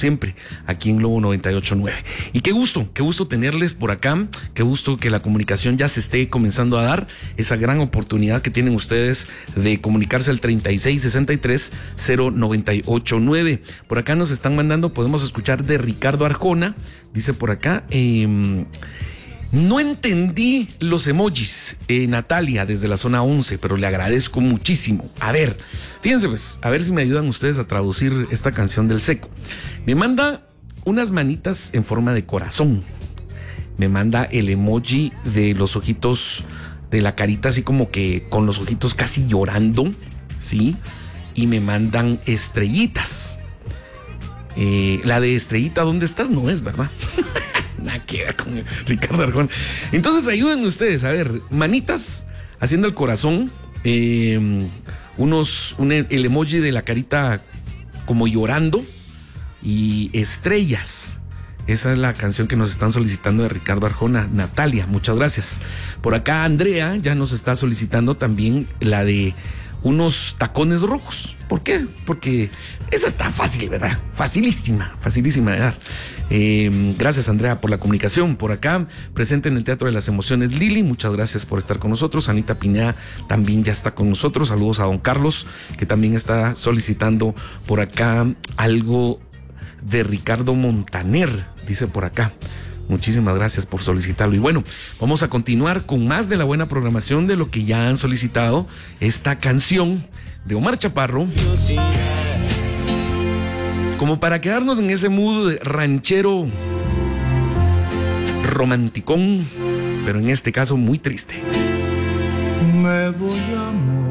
siempre, aquí en Globo 98.9. Y qué gusto tenerles por acá, qué gusto que la comunicación ya se esté comenzando a dar, esa gran oportunidad que tienen ustedes de comunicarse al 3663-0989. Por acá nos están mandando, podemos escuchar de Ricardo Arjona, dice por acá, no entendí los emojis, Natalia, desde la zona 11, pero le agradezco muchísimo. A ver, fíjense pues, a ver si me ayudan ustedes a traducir esta canción del Seco. Me manda unas manitas en forma de corazón. Me manda el emoji de los ojitos, de la carita así como que con los ojitos casi llorando, ¿sí? Y me mandan estrellitas. La de estrellita, ¿dónde estás? No es, ¿verdad? Nada que ver con Ricardo Arjona. Entonces ayúdenme ustedes, a ver, manitas haciendo el corazón, el emoji de la carita como llorando y estrellas. Esa es la canción que nos están solicitando de Ricardo Arjona. Natalia, muchas gracias. Por acá Andrea ya nos está solicitando también la de unos tacones rojos. ¿Por qué? Porque esa está fácil, ¿verdad? Facilísima de dar. Gracias, Andrea, por la comunicación. Por acá, presente en el Teatro de las Emociones, Lili, muchas gracias por estar con nosotros. Anita Pineda también ya está con nosotros. Saludos a don Carlos, que también está solicitando por acá algo de Ricardo Montaner, dice por acá. Muchísimas gracias por solicitarlo. Y bueno, vamos a continuar con más de la buena programación de lo que ya han solicitado. Esta canción de Omar Chaparro, como para quedarnos en ese mood ranchero romanticón, pero en este caso muy triste. Me voy a morir